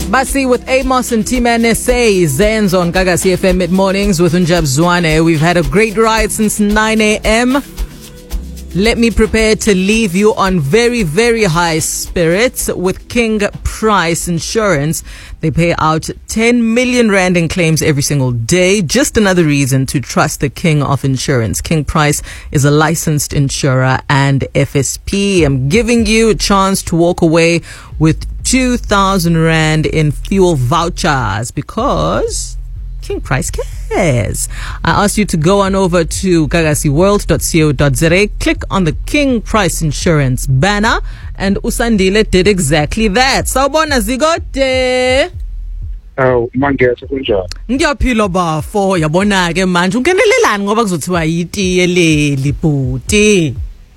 Basi with Amos and T-Man SA, Zenz on Gagasi FM mid-mornings with Unjab Zwane. We've had a great ride since 9 a.m. Let me prepare to leave you on very, very high spirits with King Price Insurance. They pay out 10 million rand in claims every single day. Just another reason to trust the king of insurance. King Price is a licensed insurer and FSP. I'm giving you a chance to walk away with 2,000 rand in fuel vouchers because King Price cares. I ask you to go on over to gagasiworld.co.za, click on the King Price Insurance banner, and Usandile did exactly that. Sawubona Zigote. Mangeza kunjani? Ngiyaphila bafo, yabona ke manje ungenelelani ngoba kuzothiwa yitiye leli bhuti.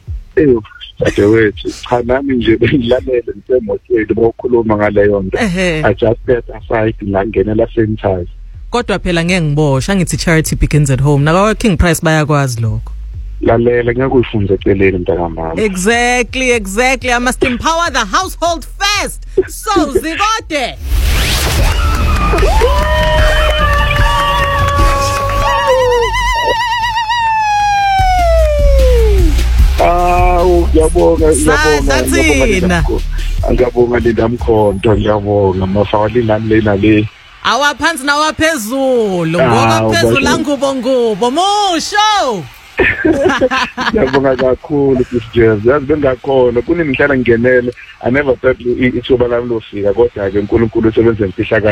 Wethu cha nami nje bengilalele ngisemotweni bokhuluma ngaleyo nto. I just step aside ngangenela sanitize. Kodwa phela ngeke ngibosha ngithi charity begins at home. Naka King Price bayakwazi lokho. Lalela ngeke uyifunze eceleni mntakamama. Exactly. I must empower the household first. So Zigote. Ngiyabonga Linda Mkhonto, ngiyabonga mafawali nami lena le. Awaphansi nawaphezulu ngoba phezulu angubo musho. Ngiyabonga kakhulu Christian. Yazi bengakhona kunemihlala ngingenele. I never thought ithuba lami lofika kodwa ke uNkulunkulu usebenza imfihla